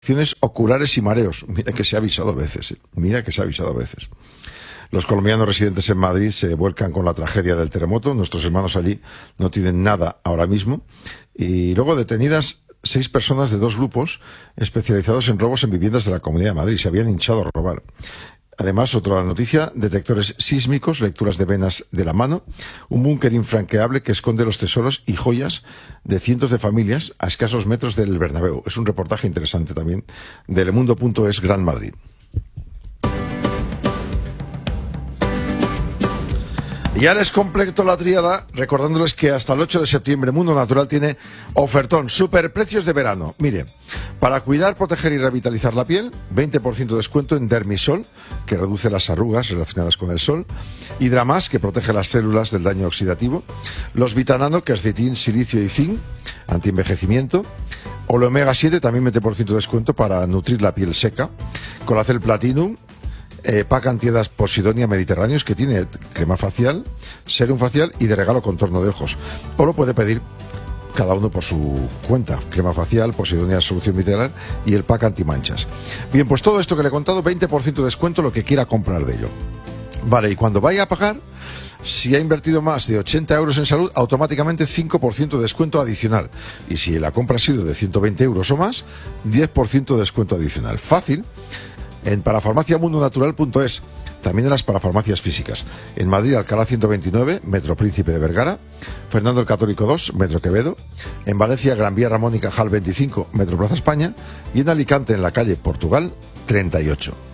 Oculares y mareos. Mira que se ha avisado a veces, mira que se ha avisado a veces. Los colombianos residentes en Madrid se vuelcan con la tragedia del terremoto. Nuestros hermanos allí no tienen nada ahora mismo. Y luego detenidas 6 personas de 2 grupos especializados en robos en viviendas de la Comunidad de Madrid. Se habían hinchado a robar. Además, otra noticia, detectores sísmicos, lecturas de venas de la mano, un búnker infranqueable que esconde los tesoros y joyas de cientos de familias a escasos metros del Bernabéu. Es un reportaje interesante también de Elemundo.es Gran Madrid. Ya les completo la tríada recordándoles que hasta el 8 de septiembre Mundo Natural tiene ofertón, superprecios de verano. Mire, para cuidar, proteger y revitalizar la piel, 20% de descuento en Dermisol, que reduce las arrugas relacionadas con el sol, Hidramas, que protege las células del daño oxidativo, los Vitanano, quercetín, silicio y zinc, antienvejecimiento, Omega 7, también 20% de descuento para nutrir la piel seca, Colacel Platinum, Pack Antiedas Posidonia Mediterráneos, que tiene crema facial, serum facial y de regalo contorno de ojos. O lo puede pedir cada uno por su cuenta. Crema facial, Posidonia Solución Micelar y el pack antimanchas. Bien, pues todo esto que le he contado, 20% de descuento lo que quiera comprar de ello. Vale, y cuando vaya a pagar, si ha invertido más de 80 euros en salud, automáticamente 5% de descuento adicional. Y si la compra ha sido de 120 euros o más, 10% de descuento adicional. Fácil. En parafarmaciamundonatural.es, también en las parafarmacias físicas. En Madrid, Alcalá 129, Metro Príncipe de Vergara, Fernando el Católico 2, Metro Quevedo, en Valencia, Gran Vía Ramón y Cajal 25, Metro Plaza España, y en Alicante, en la calle Portugal 38.